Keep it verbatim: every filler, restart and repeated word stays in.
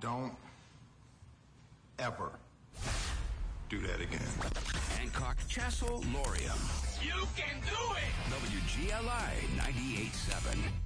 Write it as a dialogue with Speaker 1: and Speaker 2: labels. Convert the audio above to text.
Speaker 1: don't ever do that again.
Speaker 2: Hancock, Chassel, Laurium.
Speaker 3: You can do it!
Speaker 2: W G L I ninety-eight point seven.